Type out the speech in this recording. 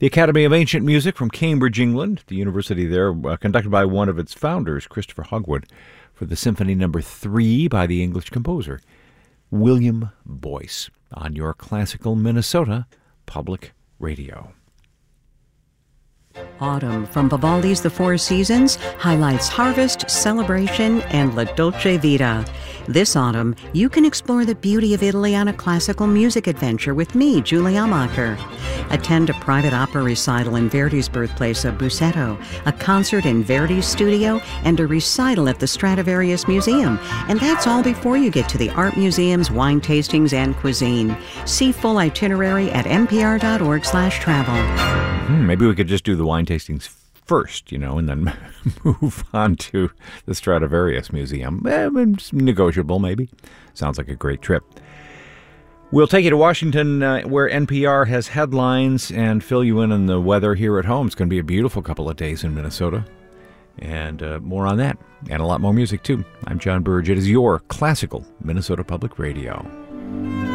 The Academy of Ancient Music from Cambridge, England, the university there, conducted by one of its founders, Christopher Hogwood, for the Symphony No. 3 by the English composer William Boyce on your classical Minnesota Public Radio. Autumn from Vivaldi's The Four Seasons highlights harvest, celebration, and La Dolce Vita. This autumn, you can explore the beauty of Italy on a classical music adventure with me, Julie Amacher. Attend a private opera recital in Verdi's birthplace of Busseto, a concert in Verdi's studio, and a recital at the Stradivarius Museum. And that's all before you get to the art museums, wine tastings, and cuisine. See full itinerary at npr.org/travel. Maybe we could just do the wine tastings first, and then move on to the Stradivarius Museum. It's negotiable, maybe. Sounds like a great trip. We'll take you to Washington, where NPR has headlines, and fill you in on the weather here at home. It's going to be a beautiful couple of days in Minnesota. And more on that, and a lot more music, too. I'm John Burge. It is your classical Minnesota Public Radio.